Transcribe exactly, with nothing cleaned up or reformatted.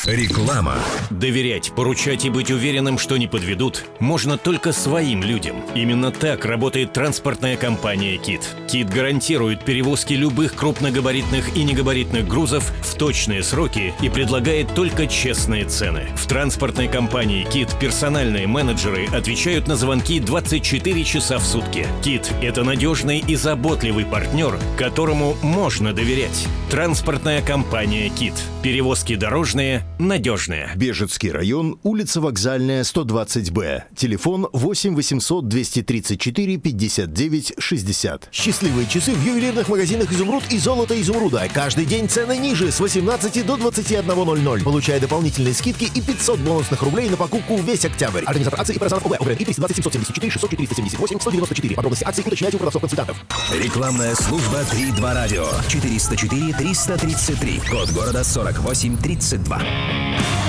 Реклама. Доверять, поручать и быть уверенным, что не подведут, можно только своим людям. Именно так работает транспортная компания «Кит». «Кит» гарантирует перевозки любых крупногабаритных и негабаритных грузов в точные сроки и предлагает только честные цены. В транспортной компании «Кит» персональные менеджеры отвечают на звонки двадцать четыре часа в сутки. «Кит» — это надежный и заботливый партнер, которому можно доверять. Транспортная компания «Кит». Перевозки дорожные, надежные. Бежецкий район, улица Вокзальная, сто двадцать Б. Телефон восемь восемьсот двести тридцать четыре пятьдесят девять шестьдесят. Счастливые часы в ювелирных магазинах «Изумруд» и «Золото Изумруда». Каждый день цены ниже с восемнадцати до двадцати одного ноль ноль. Получая дополнительные скидки и пятьсот бонусных рублей на покупку весь октябрь. Организатор акции «Паразанов ОБ». ОБРНИ триста двадцать семьсот семьдесят четыре шестьсот четыреста семьдесят восемь сто девяносто четыре. Подробности акции уточняйте у продавцов-консультантов. Рекламная служба три два радио. четыреста четыре триста тридцать три. Код города сорок восемь тридцать два.